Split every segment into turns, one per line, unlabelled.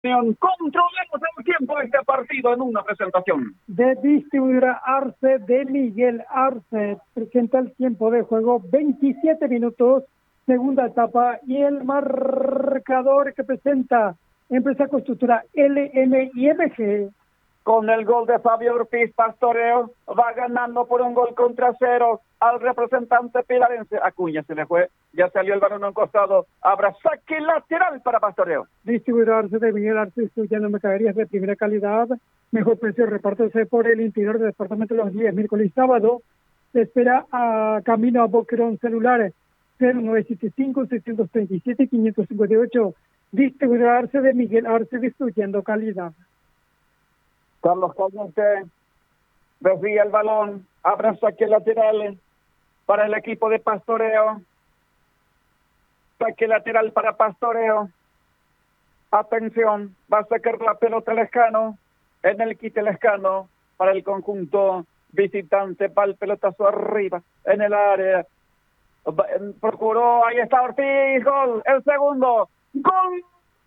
Controlemos el tiempo de este partido en una presentación.
De distribuidora Arce de Miguel Arce presenta el tiempo de juego 27 minutos, segunda etapa, y el marcador que presenta Empresa Constructora LMIMG.
Con el gol de Fabio Ortiz, Pastoreo va ganando por 1-0 al representante pilarense. Acuña se le fue, ya salió el balón a un costado, habrá saque lateral para Pastoreo.
Distribuidor Arce de Miguel Arce, estudiando mercaderías de primera calidad, mejor precio, repártese por el interior del departamento los días miércoles y sábado. Se espera a camino a Boquerón Celulares 0975-637-558. Distribuidor Arce de Miguel Arce, distribuyendo calidad.
Carlos Cañete desvía el balón, habrá saque lateral para el equipo de Pastoreo. Saque lateral para Pastoreo. Atención, va a sacar la pelota Lescano, en el quite Lescano para el conjunto visitante, va el pelotazo arriba en el área. Procuró, ahí está Ortiz, gol, el segundo, gol.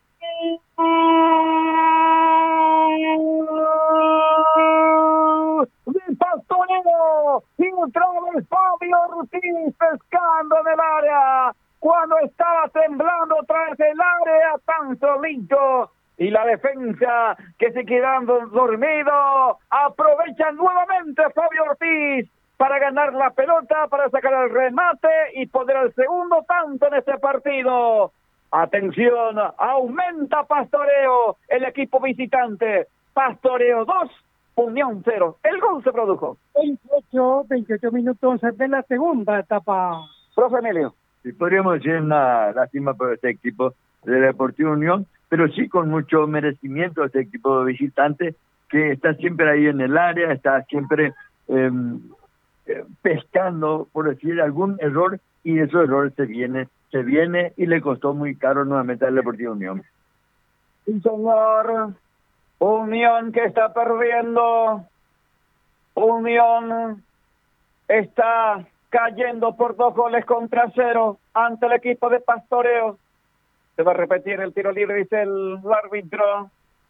De Pastoreo, y otra vez Fabio Ortiz pescando en el área, cuando estaba temblando tras el área tan solito, y la defensa que se quedando dormido, aprovecha nuevamente Fabio Ortiz para ganar la pelota, para sacar el remate y poner el segundo tanto en este partido. Atención, aumenta Pastoreo, el equipo visitante. Pastoreo 2, Unión 0. El gol se produjo.
28 minutos de la segunda etapa.
Profe Emilio.
Sí, podríamos decir una lástima para este equipo de Deportivo Unión, pero sí con mucho merecimiento este equipo visitante, que está siempre ahí en el área, está siempre pescando, por decir, algún error, y esos errores se viene y le costó muy caro nuevamente al Deportivo Unión.
Sí, señor. Unión que está perdiendo. Unión está cayendo por 2-0 ante el equipo de Pastoreo. Se va a repetir el tiro libre, dice el árbitro.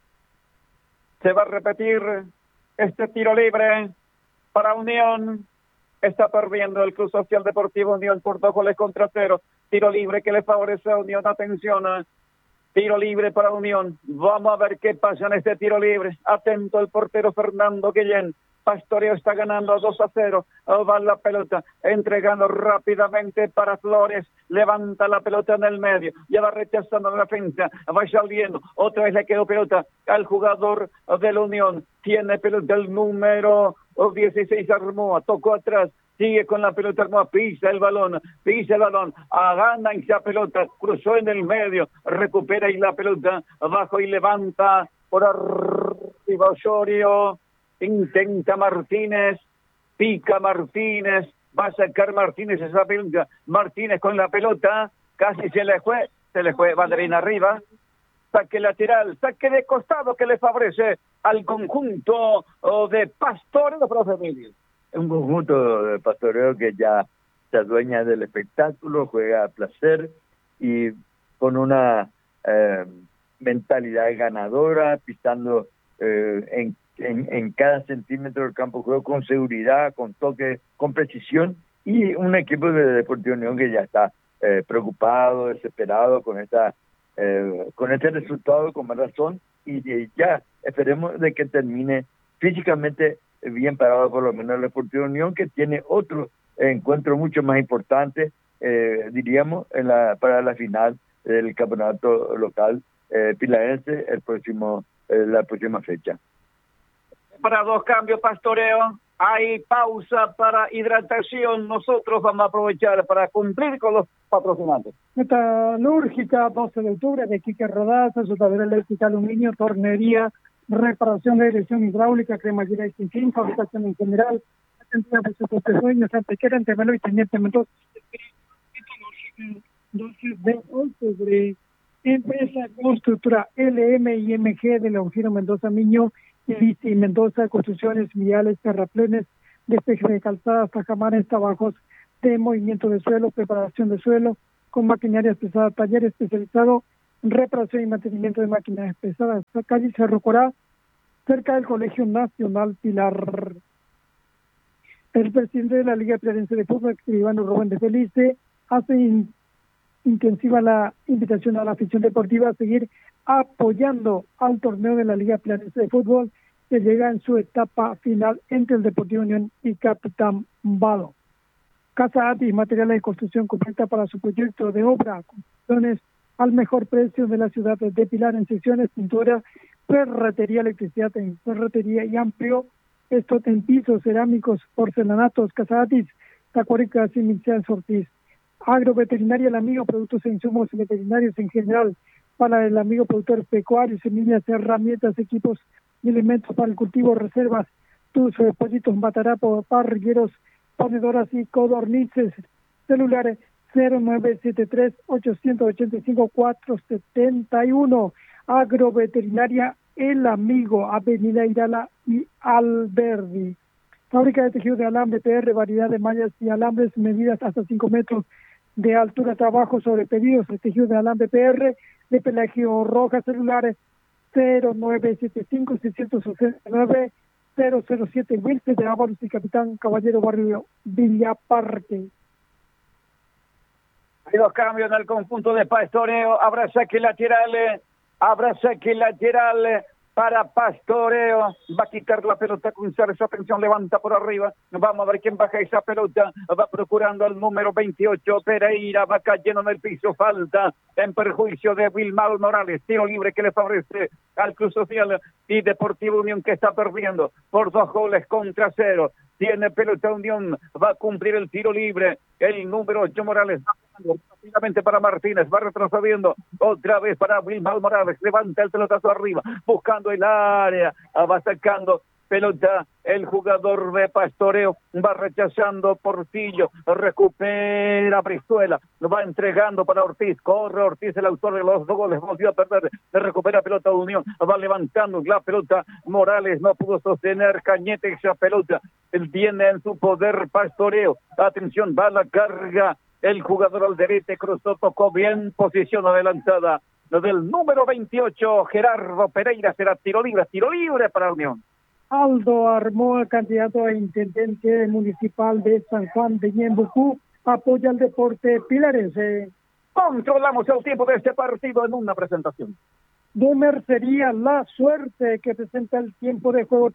Se va a repetir este tiro libre para Unión. Está perdiendo el Club Social Deportivo Unión por 2-0. Tiro libre que le favorece a Unión. Atención, tiro libre para Unión. Vamos a ver qué pasa en este tiro libre. Atento el portero Fernando Guillén. Pastoreo está ganando 2-0. Va la pelota, entregando rápidamente para Flores. Levanta la pelota en el medio. Ya va rechazando la defensa. Va saliendo. Otra vez le quedó pelota al jugador de la Unión. Tiene pelota el número 16 Armoa. Tocó atrás. Sigue con la pelota Armoa. Pisa el balón. Gana esa pelota. Cruzó en el medio. Recupera y la pelota. Abajo y levanta por arriba Osorio. Intenta Martínez, pica Martínez, va a sacar Martínez esa pelota. Martínez con la pelota, casi se le fue, banderín arriba. Saque lateral, saque de costado que le favorece al conjunto de Pastoreo, profe Emilio.
Un conjunto de Pastoreo que ya se adueña del espectáculo, juega a placer y con una mentalidad ganadora, pisando en cada centímetro del campo de juego con seguridad, con toque, con precisión, y un equipo de Deportivo Unión que ya está preocupado, desesperado con este resultado, con más razón, y ya esperemos de que termine físicamente bien parado por lo menos el Deportivo Unión, que tiene otro encuentro mucho más importante, diríamos, para la final del campeonato local pilarense la próxima fecha.
Para 2 cambios, Pastoreo. Hay pausa para hidratación. Nosotros vamos a aprovechar para cumplir con los patrocinantes.
Metalúrgica, 12 de octubre, de Quique Rodaza, soldadura eléctrica, aluminio, tornería, reparación de dirección hidráulica, cremallera y sin fin, fabricación en general, atención a sus sueños, Antequera, Antemelo y Teniente Mendoza. Metalúrgica, 12 de octubre. Empresa Constructora LMIMG de Laugiro Mendoza Miño y Listi Mendoza, construcciones viales, terraplenes, despeje de calzadas, tajamares, trabajos de movimiento de suelo, preparación de suelo, con maquinaria pesada, taller especializado reparación y mantenimiento de máquinas pesadas. La calle Cerro Corá, cerca del Colegio Nacional Pilar. El presidente de la Liga Pilarense de Fútbol, escribano Rubén de Felice, hace intensiva la invitación a la afición deportiva a seguir apoyando al torneo de la Liga Pilarense de Fútbol, que llega en su etapa final entre el Deportivo Unión y Capitán Vado. Casa Atis, materiales de construcción completa para su proyecto de obra, construcciones al mejor precio de la ciudad de Pilar, en secciones, pintura, ferretería, electricidad en ferretería y amplio stock en pisos, cerámicos, porcelanatos. Casa Atis, Tacuarica, Cimincial Ortiz. Agroveterinaria El Amigo, productos e insumos veterinarios en general para el amigo productor pecuario, semillas, herramientas, equipos y elementos para el cultivo, reservas, tus pollitos, matarapos, parrilleros, ponedoras y codornices. Celulares 0973-885-471. Agroveterinaria El Amigo, Avenida Irala y Alberdi. Fábrica de tejido de alambre PR, variedad de mallas y alambres, medidas hasta 5 metros de altura, trabajo sobre pedidos de tejido de alambre PR, de Pelagio Roja. Celulares 0975-669-007. Wilson de Ábalos y Capitán Caballero, barrio Villa Parque.
Hay dos cambios en el conjunto de Pastoreo. Habrá saque lateral para Pastoreo. Va a quitar la pelota con Cerzo. Atención, levanta por arriba. Vamos a ver quién baja esa pelota. Va procurando al número 28, Pereira. Va cayendo en el piso. Falta en perjuicio de Wilmar Morales. Tiro libre que le favorece al Club Social y Deportivo Unión, que está perdiendo por 2-0. Tiene pelota Unión. Va a cumplir el tiro libre. El número 8, Morales. Rápidamente para Martínez, va retrocediendo otra vez para Wilmar Morales, levanta el pelotazo arriba, buscando el área, va sacando pelota el jugador de Pastoreo, va rechazando Portillo, recupera Brizuela, lo va entregando para Ortiz, corre Ortiz, el autor de los 2 goles, volvió a perder, recupera pelota de Unión, va levantando la pelota, Morales no pudo sostener Cañete esa pelota, él tiene en su poder Pastoreo, atención, va la carga, el jugador Alderete cruzó, tocó bien, posición adelantada del número 28, Gerardo Pereira. Será tiro libre para Unión.
Aldo Armoa, candidato a intendente municipal de San Juan de Ñembucú, apoya al deporte pilarense.
Controlamos el tiempo de este partido en una presentación.
De sería La Suerte, que presenta el tiempo de juego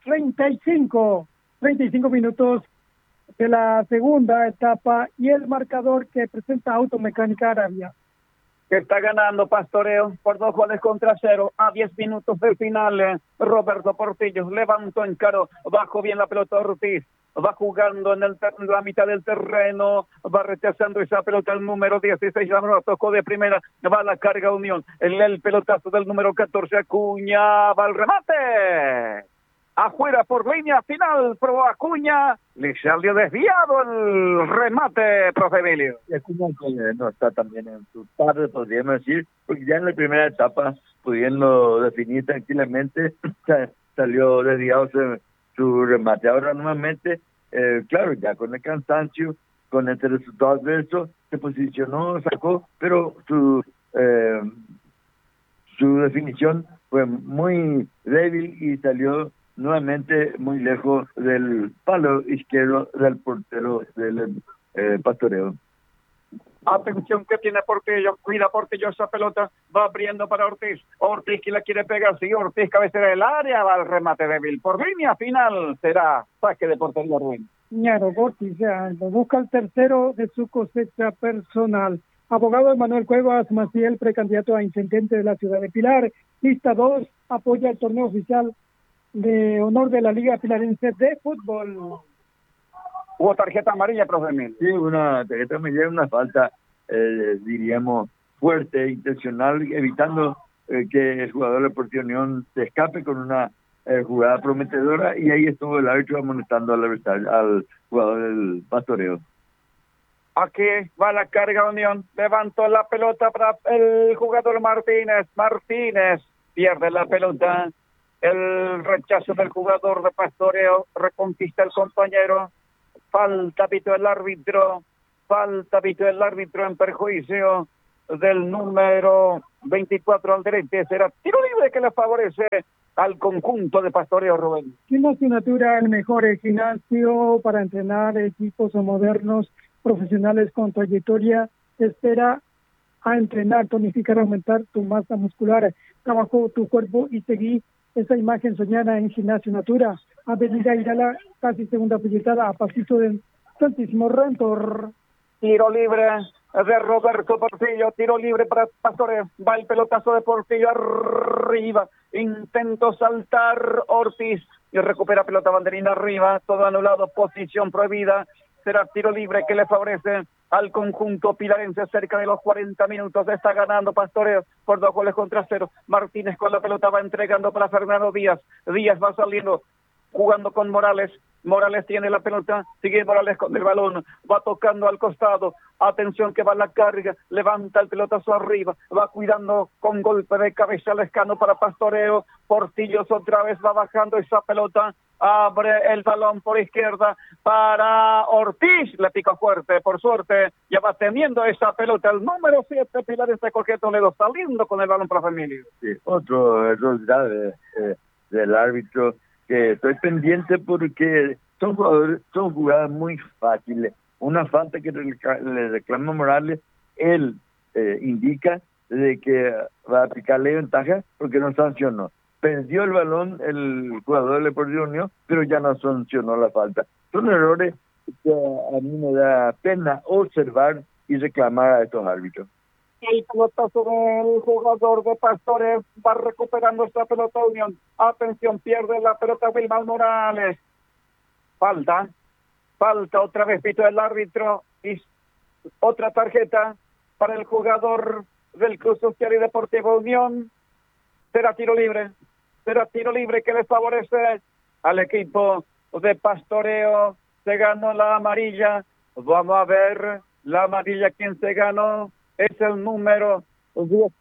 35 minutos de la segunda etapa, y el marcador que presenta Automecánica Arabia.
Que está ganando Pastoreo por 2-0 a 10 minutos del final. Roberto Portillo levantó, encaró, bajó bien la pelota Ortiz, va jugando en la mitad del terreno, va rechazando esa pelota el número 16, la tocó de primera, va a la carga Unión, el pelotazo del número 14, Acuña, va al remate. Afuera por línea final, probó Acuña, le salió desviado el remate, profe Emilio.
Y Acuña que no está también en su tarde, podríamos decir, porque ya en la primera etapa, pudiendo definir tranquilamente, salió desviado su remate. Ahora nuevamente, claro, ya con el cansancio, con este resultado adverso, se posicionó, sacó, pero su definición fue muy débil y salió nuevamente muy lejos del palo izquierdo del portero del Pastoreo.
Atención que tiene Portillo, cuida Portillo esa pelota, va abriendo para Ortiz que la quiere pegar, sí, Ortiz cabecera del área, va al remate débil, por línea final será saque de portería Rubén.
Ñaro Ortiz ya busca el tercero de su cosecha personal. Abogado Manuel Cuevas Maciel, precandidato a intendente de la ciudad de Pilar, lista 2, apoya el torneo oficial de honor de la Liga Pilarense de Fútbol.
Hubo tarjeta amarilla, profe Emilio.
Sí, una tarjeta amarilla, una falta, diríamos, fuerte, intencional, evitando que el jugador de Deportivo Unión se escape con una jugada prometedora, y ahí estuvo el árbitro amonestando al jugador del Pastoreo.
Aquí va la carga Unión, levantó la pelota para el jugador Martínez, pierde la pelota. El rechazo del jugador de Pastoreo, reconquista el compañero, falta pito el árbitro en perjuicio del número 24 al derecho. Será tiro libre que le favorece al conjunto de Pastoreo, Rubén.
Gimnasio Natura, el mejor gimnasio para entrenar equipos modernos, profesionales con trayectoria. Espera a entrenar, tonificar, aumentar tu masa muscular, trabajó tu cuerpo y seguí esa imagen soñada en Gimnasio Natura. Avenida Irala, casi segunda proyectada, a pasito del Santísimo Redentor.
Tiro libre de Roberto Portillo, tiro libre para Pastoreo, va el pelotazo de Portillo arriba, intento saltar Ortiz y recupera pelota banderina arriba, todo anulado, posición prohibida, será tiro libre que le favorece al conjunto pilarense. Cerca de los 40 minutos está ganando Pastoreo por 2-0. Martínez con la pelota va entregando para Fernando Díaz, Díaz va saliendo, jugando con Morales, Morales tiene la pelota, sigue Morales con el balón, va tocando al costado, atención que va la carga, levanta el pelotazo arriba, va cuidando con golpe de cabeza Lescano para Pastoreo, Portillos otra vez va bajando esa pelota, abre el balón por izquierda para Ortiz, le pica fuerte, por suerte, ya va teniendo esa pelota, el número 7, Pilares de Jorge Toledo, saliendo con el balón para Familia.
Sí, otro error grave del árbitro, que estoy pendiente porque son jugadas muy fáciles. Una falta que le reclama Morales, él indica de que va a aplicarle ventaja porque no sancionó. Perdió el balón el jugador del Deportivo Unión, pero ya no sancionó la falta. Son errores que a mí me da pena observar y reclamar a estos árbitros.
El pelotazo del jugador de Pastores va recuperando esta pelota Unión. Atención, pierde la pelota Wilmar Morales. Falta otra vez, pito el árbitro y otra tarjeta para el jugador del Club Social y Deportivo Unión. Será tiro libre que le favorece al equipo de Pastoreo. Se ganó la amarilla. Vamos a ver la amarilla, quién se ganó. Es el número 18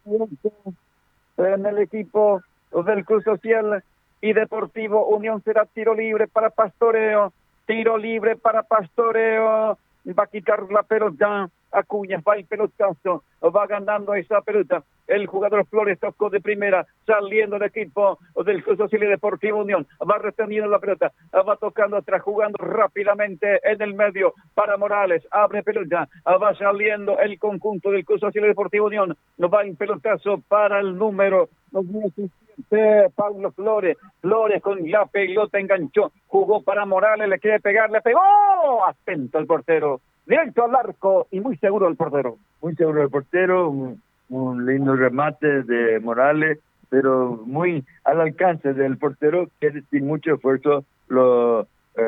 en el equipo del Club Social y Deportivo Unión. Será tiro libre para Pastoreo. Va a quitar la pelota Acuña, va el pelotazo, va ganando esa pelota. El jugador Flores tocó de primera, saliendo el equipo del Club Social y Deportivo Unión. Va reteniendo la pelota, va tocando atrás, jugando rápidamente en el medio para Morales. Abre pelota, va saliendo el conjunto del Club Social y Deportivo Unión. Va el pelotazo para el número 17, Pablo Flores. Flores con la pelota enganchó, jugó para Morales, le quiere pegar, le pegó. Atento el portero. Directo al arco y muy seguro el portero.
Muy seguro el portero, un lindo remate de Morales, pero muy al alcance del portero, que sin mucho esfuerzo lo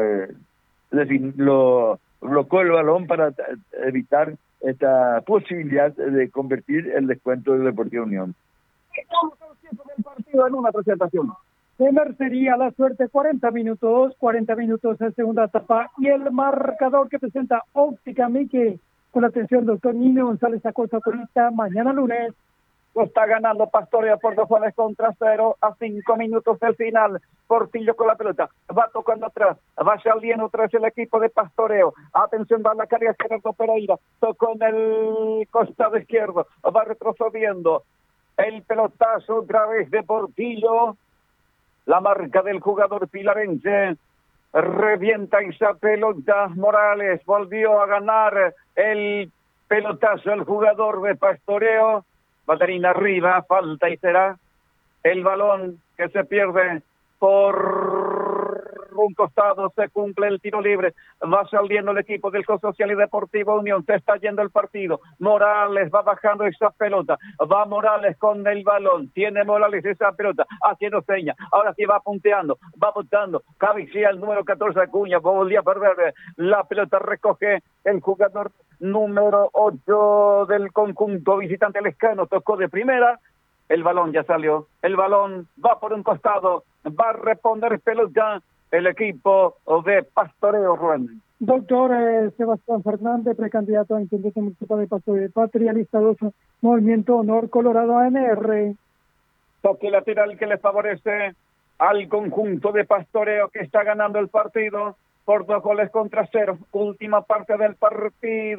blocó el balón para evitar esta posibilidad de convertir el descuento del Deportivo Unión.
Estamos al tiempo del partido en una presentación.
De Mercería La Suerte, 40 minutos en segunda etapa, y el marcador que presenta Óptica Mique, con la atención del doctor Nino González Acosta Corista, mañana lunes.
Lo está ganando Pastoreo por 2-0 a 5 minutos del final. Portillo con la pelota, va tocando atrás, va saliendo tras el equipo de Pastoreo. Atención, va la carga Gerardo Pereira, tocó en el costado izquierdo, va retrocediendo. El pelotazo otra vez de Portillo. La marca del jugador pilarense, revienta esa pelota. Morales volvió a ganar el pelotazo el jugador de Pastoreo. Baterina arriba, falta y será el balón que se pierde por un costado. Se cumple el tiro libre, va saliendo el equipo del Club Social y Deportivo Unión, se está yendo el partido. Morales va bajando esa pelota, va Morales con el balón, tiene Morales esa pelota, haciendo seña, ahora sí va punteando, va botando, cabecea el número 14 Acuña, volvía a perder la pelota, recoge el jugador número 8 del conjunto visitante Lescano, tocó de primera. El balón ya salió, el balón va por un costado, va a responder pelota el equipo de Pastoreo, Juan.
Doctor Sebastián Fernández, precandidato a intendente municipal de Pastoreo de Patria, lista 2, Movimiento Honor Colorado ANR.
Toque lateral que le favorece al conjunto de Pastoreo, que está ganando el partido por 2-0. Última parte del partido.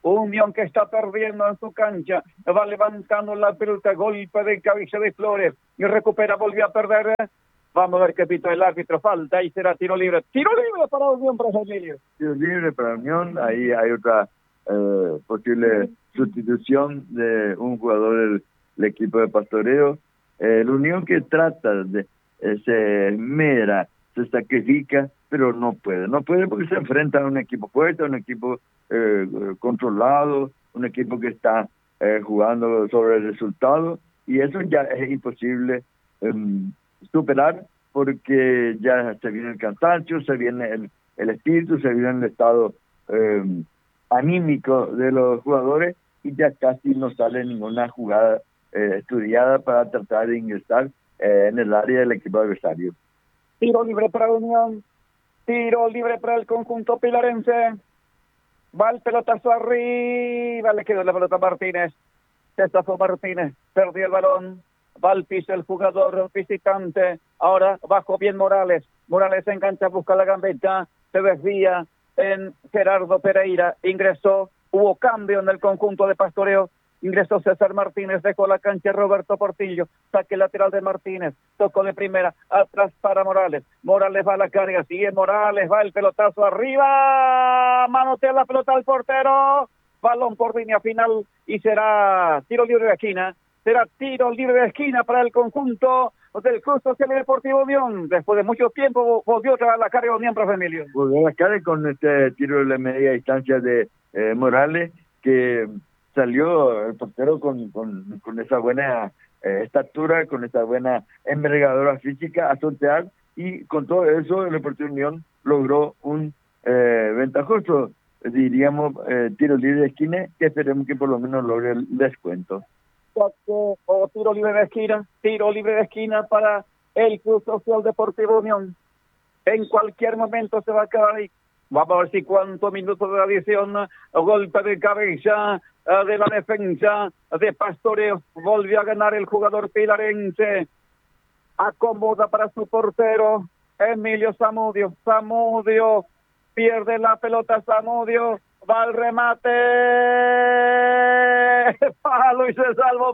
Unión que está perdiendo en su cancha, va levantando la pelota, golpe de cabeza de Flores, y recupera, volvió a perder. Vamos a ver qué pita el árbitro, falta, y será tiro libre para Unión Brasil.
Tiro libre para Unión, ahí hay otra posible sustitución de un jugador del equipo de Pastoreo. La Unión que trata de, se esmera, se sacrifica, pero no puede porque se enfrenta a un equipo fuerte, a un equipo controlado, un equipo que está jugando sobre el resultado, y eso ya es imposible superar, porque ya se viene el cansancio, se viene el espíritu, se viene el estado anímico de los jugadores, y ya casi no sale ninguna jugada estudiada para tratar de ingresar en el área del equipo adversario.
Tiro libre para Unión, tiro libre para el conjunto pilarense. Va el pelotazo arriba, le quedó la pelota a Martínez. Se zafó Martínez, perdió el balón. Va al piso el jugador visitante. Ahora bajo bien Morales. Morales se engancha, busca la gambeta. Se desvía en Gerardo Pereira. Ingresó, hubo cambio en el conjunto de Pastoreo. Ingresó César Martínez, dejó la cancha Roberto Portillo, saque lateral de Martínez, tocó de primera, atrás para Morales, Morales va a la carga, sigue Morales, va el pelotazo arriba, manotea la pelota al portero, balón por línea final, y será tiro libre de esquina, para el conjunto del Club Social y Deportivo Unión. Después de mucho tiempo volvió otra vez a la carga Unión, profe Emilio.
Volvió a la carga con este tiro de la media distancia de Morales, que salió el portero con esa buena estatura, con esa buena envergadura física a sortear, y con todo eso el Deportivo Unión logró un ventajoso, diríamos, tiro libre de esquina, que esperemos que por lo menos logre el descuento.
O tiro libre de esquina para el Club Social Deportivo Unión. En cualquier momento se va a acabar ahí. Vamos a ver si cuántos minutos de adición, golpe de cabeza de la defensa de Pastoreo, volvió a ganar el jugador pilarense, acomoda para su portero, Emilio Zamudio, pierde la pelota Zamudio, va al remate, palo y se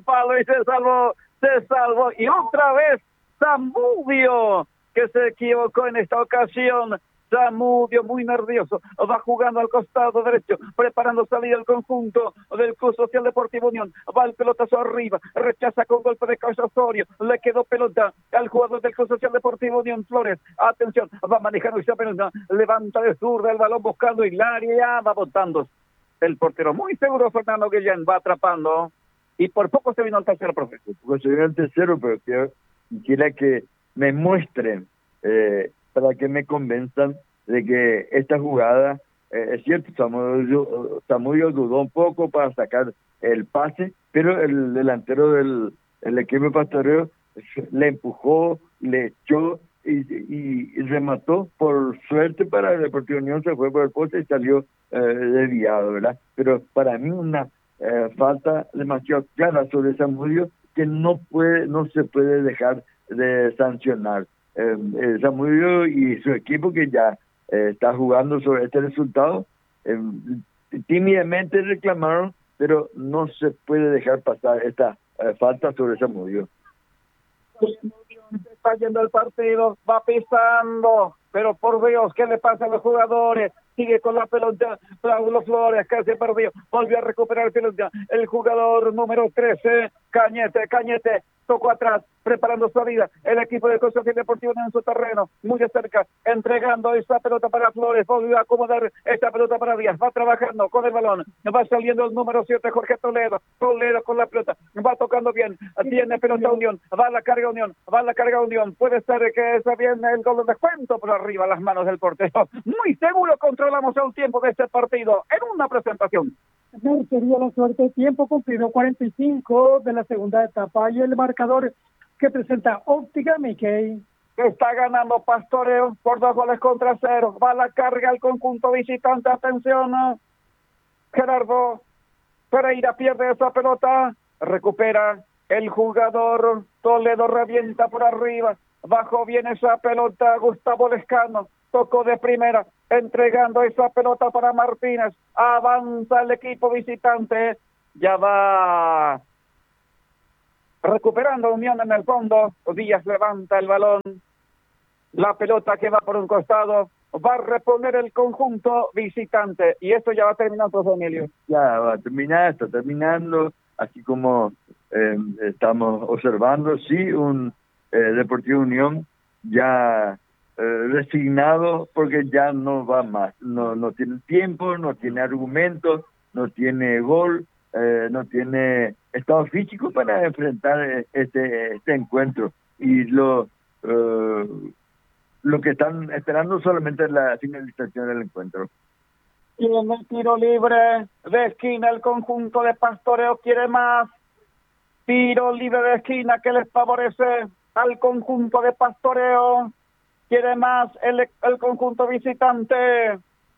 salvó, y otra vez Zamudio, que se equivocó en esta ocasión. Zamudio muy nervioso, va jugando al costado derecho, preparando salida el conjunto del Club Social Deportivo Unión, va el pelotazo arriba, rechaza con golpe de cabeza Osorio, le quedó pelota al jugador del Club Social Deportivo Unión, Flores, atención, va manejando esa pelota, levanta de zurda el balón buscando Hilaria, va botando el portero, muy seguro Fernando Guillén, va atrapando, y por poco se vino al tercero, profesor.
Pues se vino al tercero, pero quiera que me muestren para que me convenzan de que esta jugada, es cierto, Zamudio dudó un poco para sacar el pase, pero el delantero del equipo de Pastoreo le empujó, le echó y remató. Por suerte para el Deportivo Unión se fue por el poste y salió desviado, ¿verdad? Pero para mí una falta demasiado clara sobre Zamudio, que no se puede dejar de sancionar. Zamudio y su equipo, que ya está jugando sobre este resultado, tímidamente reclamaron, pero no se puede dejar pasar esta falta sobre Zamudio.
Está yendo el partido, va pisando, pero por Dios, ¿qué le pasa a los jugadores? Sigue con la pelota, Paulo Flores, que se perdió, volvió a recuperar el pelota, el jugador número 13, Cañete, tocó atrás, preparando su salida, el equipo de Club Social Deportivo en su terreno, muy de cerca, entregando esa pelota para Flores, volvió a acomodar esta pelota para Díaz, va trabajando con el balón, va saliendo el número 7, Jorge Toledo con la pelota, va tocando bien, tiene pelota Unión, va a la carga Unión, puede ser que se viene el gol de descuento por arriba, las manos del portero, muy seguro controlamos el tiempo de este partido, en una presentación.
Sería la suerte, tiempo cumplido, 45 de la segunda etapa, y el marcador que presenta Óptica Mickey.
Está ganando Pastoreo por 2-0, va a la carga el conjunto visitante, atención, Gerardo Pereira pierde esa pelota, recupera el jugador Toledo, revienta por arriba, bajo viene esa pelota Gustavo Lescano, tocó de primera, entregando esa pelota para Martínez, avanza el equipo visitante, ya va recuperando Unión en el fondo, Díaz levanta el balón, la pelota que va por un costado, va a reponer el conjunto visitante, y esto ya va terminando, Emilio.
Ya va a terminar, está terminando, así como estamos observando, sí, un Deportivo Unión ya resignado porque ya no va más, no tiene tiempo, no tiene argumentos, no tiene gol, no tiene estado físico para enfrentar este encuentro, y lo que están esperando solamente es la finalización del encuentro.
Y en el tiro libre de esquina el conjunto de Pastoreo quiere más. Tiro libre de esquina que les favorece al conjunto de Pastoreo. Quiere más el conjunto visitante.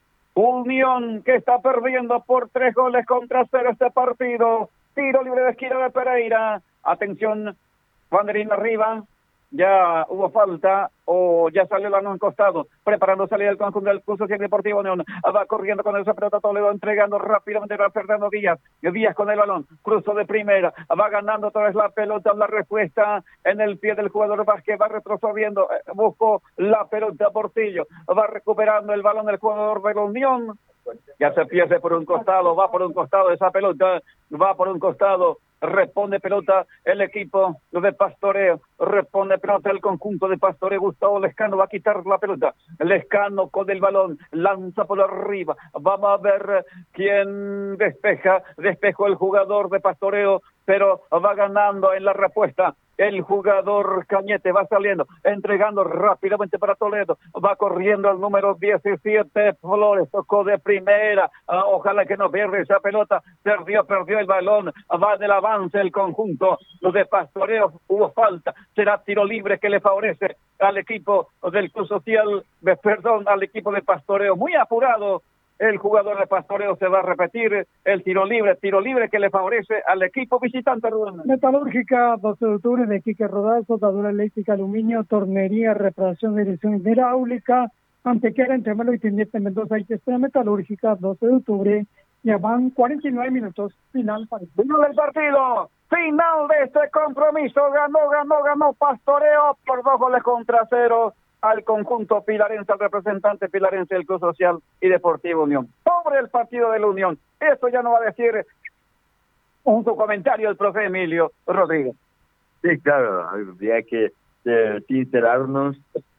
Unión que está perdiendo por 3-0 este partido. Tiro libre de esquina de Pereira. Atención, banderín arriba. Ya hubo falta o ya salió el balón costado, preparando salida del conjunto del Club Social Deportivo Unión. Va corriendo con esa pelota Toledo, entregando rápidamente a Fernando Díaz. Díaz con el balón, cruzó de primera, va ganando otra vez la pelota, la respuesta en el pie del jugador Vázquez, va retrocediendo, buscó la pelota Portillo, va recuperando el balón del jugador de la Unión. Ya se pierde por un costado, va por un costado esa pelota, va por un costado, responde pelota el equipo de Pastoreo, responde pelota el conjunto de Pastoreo. Gustavo Lescano va a quitar la pelota, Lescano con el balón, lanza por arriba, vamos a ver quién despejó el jugador de Pastoreo, pero va ganando en la respuesta. El jugador Cañete va saliendo, entregando rápidamente para Toledo, va corriendo el número 17, Flores, tocó de primera, ojalá que no pierda esa pelota, perdió el balón, va del avance el conjunto de Pastoreo, hubo falta, será tiro libre que le favorece al equipo del Club Social, al equipo de Pastoreo, muy apurado. El jugador de Pastoreo, se va a repetir el tiro libre que le favorece al equipo visitante, Rubén.
Metalúrgica, 12 de octubre, de Quique Rodal, soldadura eléctrica, aluminio, tornería, reparación de dirección hidráulica, Antequera, entre Melo y Teniente Mendoza, y Testea Metalúrgica, 12 de octubre, ya van 49 minutos, final
del partido, final de este compromiso, ganó Pastoreo por 2-0 al conjunto pilarense, al representante pilarense del Club Social y Deportivo Unión. Sobre el partido de la Unión, eso ya no va a decir un comentario el profe Emilio Rodríguez.
Sí, claro, habría que sincerarnos,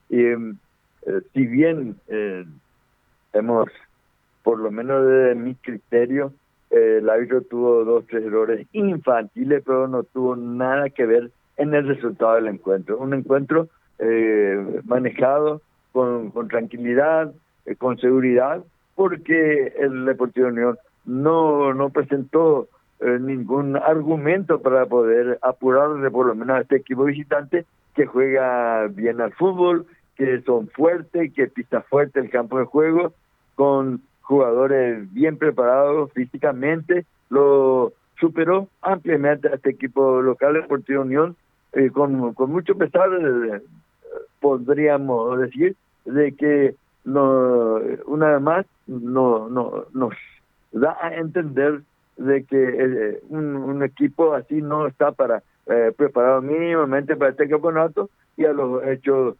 si bien hemos, por lo menos desde mi criterio, el árbitro tuvo 2-3 errores infantiles, pero no tuvo nada que ver en el resultado del encuentro. Un encuentro manejado con tranquilidad, con seguridad, porque el Deportivo Unión no presentó ningún argumento para poder apurarle por lo menos a este equipo visitante, que juega bien al fútbol, que son fuertes, que pisa fuerte el campo de juego, con jugadores bien preparados físicamente. Lo superó ampliamente a este equipo local, Deportivo Unión, con mucho pesar, podríamos decir, de que una vez más nos da a entender de que un equipo así no está preparado mínimamente para este campeonato, y a los hechos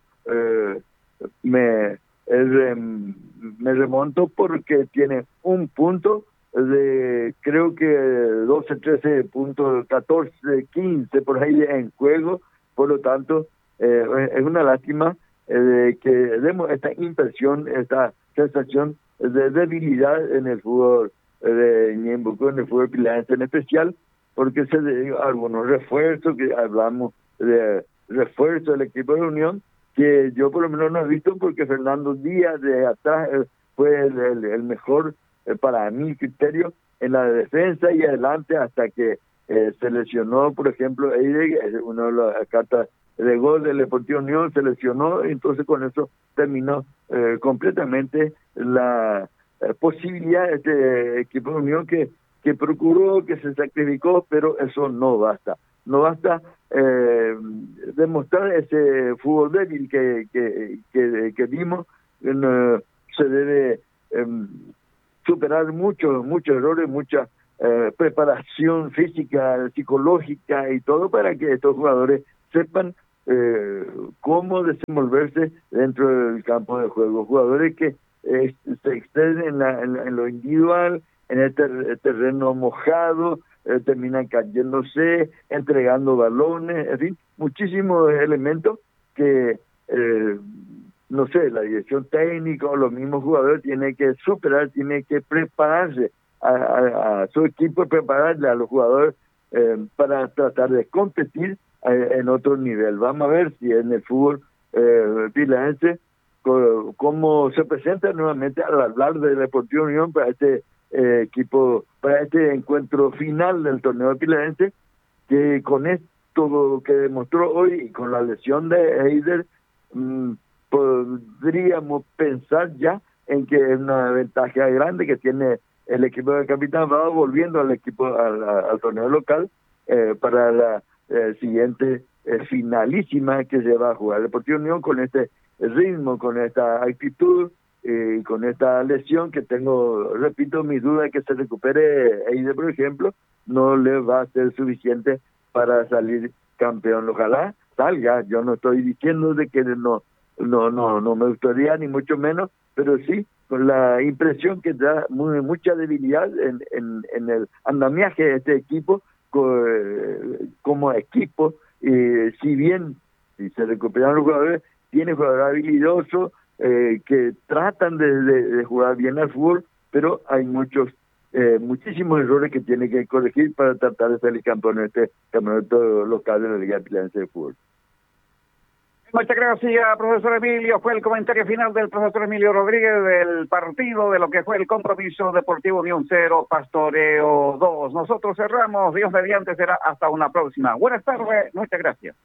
me remonto porque tiene un punto de, creo que 12, 13 puntos, 14, 15 por ahí en juego. Por lo tanto, es una lástima que demos esta impresión, esta sensación de debilidad en el fútbol de Ñembucú, en el fútbol pilarense en especial, porque se dio algunos refuerzos, que hablamos de refuerzo del equipo de Unión, que yo por lo menos no he visto, porque Fernando Díaz de atrás fue el mejor, para mi criterio, en la defensa, y adelante hasta que se lesionó, por ejemplo, Eide, uno de las cartas de gol del Deportivo Unión, se lesionó, y entonces con eso terminó completamente la posibilidad de este equipo de Unión, que procuró, que se sacrificó, pero eso no basta. No basta demostrar ese fútbol débil que vimos, se debe superar muchos errores, mucha preparación física, psicológica y todo para que estos jugadores sepan cómo desenvolverse dentro del campo de juego. Jugadores que se exceden en lo individual, en el terreno mojado, terminan cayéndose, entregando balones, en fin, muchísimos elementos que, no sé, la dirección técnica o los mismos jugadores tienen que superar, tienen que prepararse a su equipo, prepararle a los jugadores para tratar de competir en otro nivel. Vamos a ver si en el fútbol pilarense cómo se presenta nuevamente al hablar de Deportivo Unión para este equipo, para este encuentro final del torneo pilarense, que con esto que demostró hoy y con la lesión de Heider, podríamos pensar ya en que es una ventaja grande que tiene el equipo del capitán Bravo, volviendo al equipo al torneo local para la siguiente finalísima que se va a jugar. Deportivo Unión con este ritmo, con esta actitud y con esta lesión que tengo, repito, mi duda de que se recupere Eider, por ejemplo, no le va a ser suficiente para salir campeón. Ojalá salga, yo no estoy diciendo de que no me gustaría ni mucho menos, pero sí con la impresión que da mucha debilidad en el andamiaje de este equipo como equipo. Si bien si se recuperan los jugadores, tiene jugadores habilidosos que tratan de jugar bien al fútbol, pero hay muchísimos errores que tiene que corregir para tratar de salir campeón en este campeonato local de la Liga Pilarense de Fútbol.
Muchas gracias, profesor Emilio. Fue el comentario final del profesor Emilio Rodríguez del partido, de lo que fue el compromiso Deportivo Unión 0, Pastoreo 2. Nosotros cerramos, Dios mediante, será hasta una próxima. Buenas tardes, muchas gracias.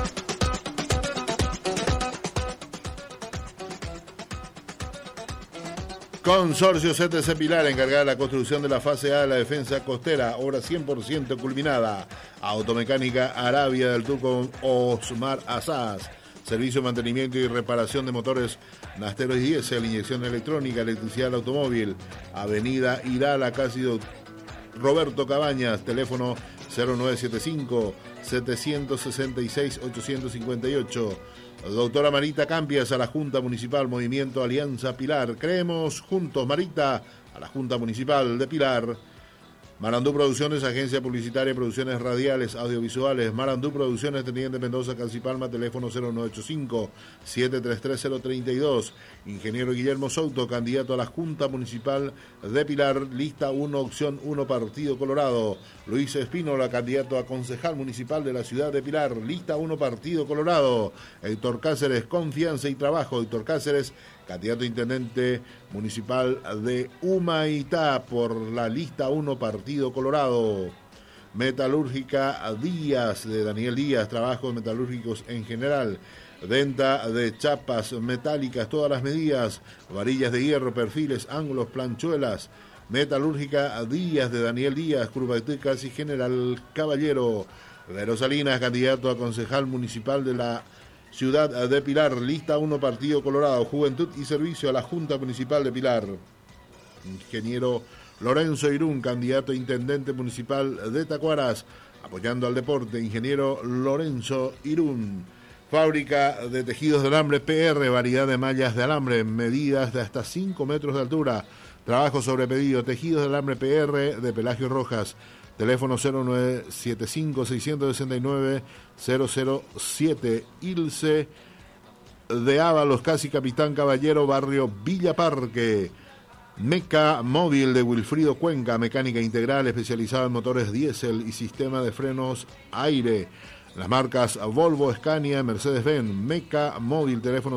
Consorcio CTC Pilar, encargada de la construcción de la fase A de la defensa costera, obra 100% culminada. Automecánica Arabia del Turco Osmar Azaz. Servicio de mantenimiento y reparación de motores Nasteros y Diesel, inyección electrónica, electricidad del automóvil. Avenida Irala, casi Roberto Cabañas, teléfono 0975-766-858. Doctora Marita Campias, a la Junta Municipal Movimiento Alianza Pilar. Creemos juntos, Marita, a la Junta Municipal de Pilar. Marandú Producciones, agencia publicitaria, producciones radiales, audiovisuales. Marandú Producciones, Teniente Mendoza, Calcipalma, teléfono 0985-733-032. Ingeniero Guillermo Souto, candidato a la Junta Municipal de Pilar, lista 1, opción 1, Partido Colorado. Luis Espínola, candidato a concejal municipal de la ciudad de Pilar, lista 1, Partido Colorado. Héctor Cáceres, Confianza y Trabajo. Héctor Cáceres, candidato a intendente municipal de Humaitá por la lista 1, Partido Colorado. Metalúrgica Díaz, de Daniel Díaz, trabajos metalúrgicos en general. Venta de chapas metálicas, todas las medidas, varillas de hierro, perfiles, ángulos, planchuelas. Metalúrgica Díaz, de Daniel Díaz, curvatecas y General Caballero. Vero Salinas, candidato a concejal municipal de la ciudad de Pilar, lista 1, Partido Colorado. Juventud y Servicio a la Junta Municipal de Pilar. Ingeniero Lorenzo Irún, candidato a intendente municipal de Tacuaras, apoyando al deporte. Ingeniero Lorenzo Irún. Fábrica de tejidos de alambre PR, variedad de mallas de alambre, medidas de hasta 5 metros de altura. Trabajo sobre pedido, tejidos de alambre PR de Pelagio Rojas. Teléfono 0975-669-007. Ilse de Ábalos, casi Capitán Caballero, barrio Villa Parque. Meca Móvil de Wilfrido Cuenca, mecánica integral especializada en motores diésel y sistema de frenos aire. Las marcas Volvo, Scania, Mercedes-Benz. Meca Móvil, teléfono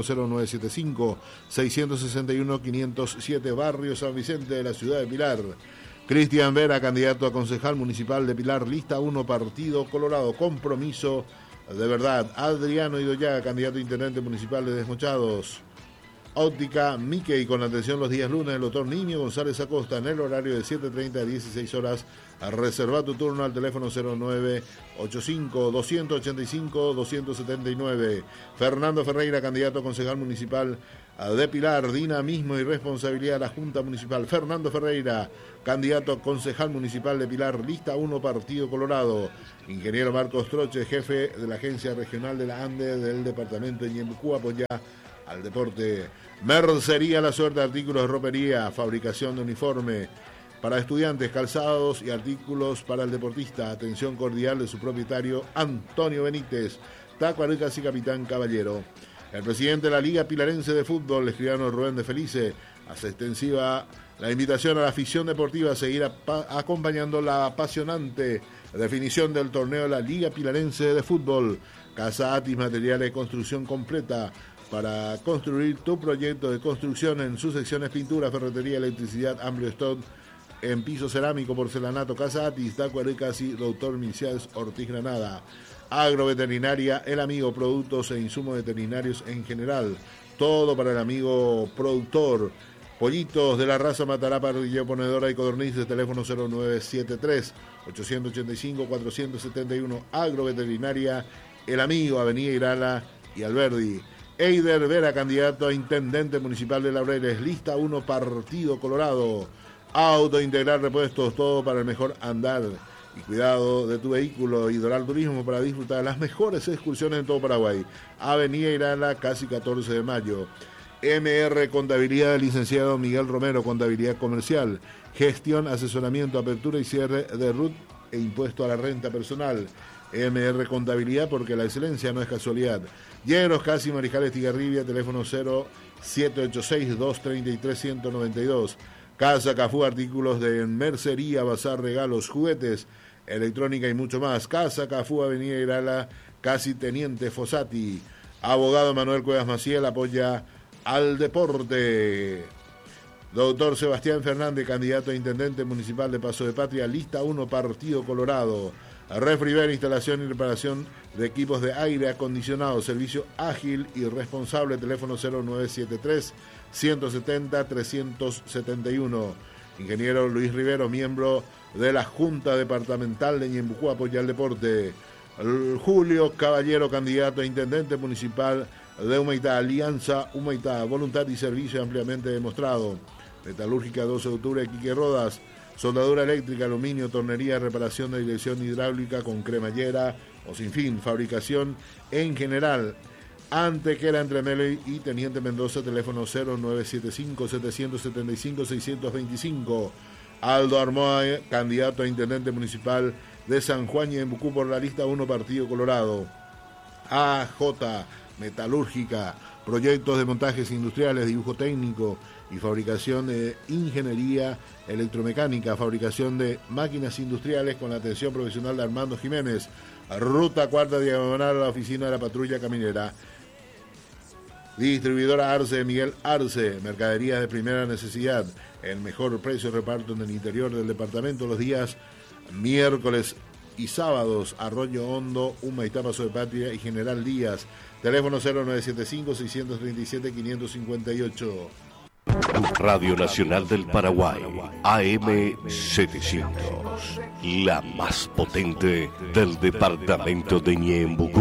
0975-661-507, barrio San Vicente de la ciudad de Pilar. Cristian Vera, candidato a concejal municipal de Pilar, lista 1, Partido Colorado. Compromiso de verdad. Adriano Idoyaga, candidato a intendente municipal de Desmochados. Óptica Mickey, con atención los días lunes, el doctor Niño González Acosta, en el horario de 7:30 a 16 horas. Reserva tu turno al teléfono 0985-285-279. Fernando Ferreira, candidato a concejal municipal de Pilar, dinamismo y responsabilidad de la Junta Municipal. Fernando Ferreira, candidato a concejal municipal de Pilar, lista 1, Partido Colorado. Ingeniero Marcos Troche, jefe de la Agencia Regional de la Ande del Departamento de Ñembucú, apoya al deporte. Mercería La Suerte, artículos de ropería, fabricación de uniforme para estudiantes, calzados y artículos para el deportista. Atención cordial de su propietario Antonio Benítez, Tacuarecas y Capitán Caballero. El presidente de la Liga Pilarense de Fútbol, el escribano Rubén de Felice, hace extensiva la invitación a la afición deportiva a seguir acompañando la apasionante definición del torneo de la Liga Pilarense de Fútbol. Casa Atis, materiales de construcción completa para construir tu proyecto de construcción en sus secciones pintura, ferretería, electricidad, amplio stock en piso cerámico, porcelanato. Casa Atis, Tacuarecas y Doctor Milciades Ortiz Granada. Agroveterinaria El Amigo, productos e insumos veterinarios en general, todo para el amigo productor. Pollitos de la raza Matará, parrilla ponedora y codornices, teléfono 0973-885-471. Agroveterinaria El Amigo, Avenida Irala y Alberdi. Eider Vera, candidato a intendente municipal de Laureles, lista 1, Partido Colorado. Auto Integral Repuestos, todo para el mejor andar y cuidado de tu vehículo. Y Doral Turismo, para disfrutar de las mejores excursiones en todo Paraguay. Avenida Irala, casi 14 de mayo. MR Contabilidad, del licenciado Miguel Romero, contabilidad comercial, gestión, asesoramiento, apertura y cierre de RUT e impuesto a la renta personal. MR Contabilidad, porque la excelencia no es casualidad. Lleros Casi, Marijales Tigarribia, teléfono 0786-233-192. Casa Cafú, artículos de mercería, bazar, regalos, juguetes, electrónica y mucho más. Casa Cafú, Avenida Irala, casi Teniente Fossati. Abogado Manuel Cuevas Maciel, apoya al deporte. Doctor Sebastián Fernández, candidato a intendente municipal de Paso de Patria, lista 1, Partido Colorado. Refriver, instalación y reparación de equipos de aire acondicionado, servicio ágil y responsable, teléfono 0973-170-371. Ingeniero Luis Rivero, miembro de la Junta Departamental de Ñembucú, apoya al deporte. Julio Caballero, candidato a intendente municipal de Humaitá, Alianza Humaitá, voluntad y servicio ampliamente demostrado. Metalúrgica 12 de octubre, Quique Rodas. Soldadura eléctrica, aluminio, tornería, reparación de dirección hidráulica con cremallera o sin fin, fabricación en general. Antequera entre Melo y Teniente Mendoza, teléfono 0975-775-625. Aldo Armoa, candidato a intendente municipal de San Juan y Ñembucú por la lista 1, Partido Colorado. AJ Metalúrgica, proyectos de montajes industriales, dibujo técnico y fabricación de ingeniería electromecánica, fabricación de máquinas industriales con la atención profesional de Armando Jiménez. Ruta 4 diagonal a la oficina de la patrulla caminera. Distribuidora Arce, Miguel Arce, mercaderías de primera necesidad, el mejor precio de reparto en el interior del departamento los días miércoles y sábados. Arroyo Hondo, Humaitá, Paso de Patria y General Díaz. Teléfono 0975-637-558.
Radio Nacional del Paraguay, AM 700, la más potente del departamento de Ñembucú.